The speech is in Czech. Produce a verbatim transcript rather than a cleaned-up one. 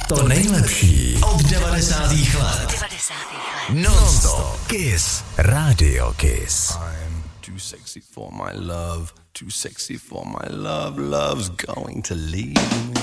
to nejlepší od devadesátých let. Non-stop Kiss. Radio Kiss. I'm too sexy for my love, too sexy for my love, love's going to leave me.